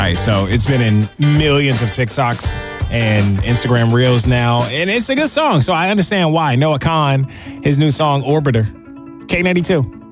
Right, so it's been in millions of TikToks and Instagram Reels now, and it's a good song, so I understand why. Noah Khan, his new song, Orbiter. K92.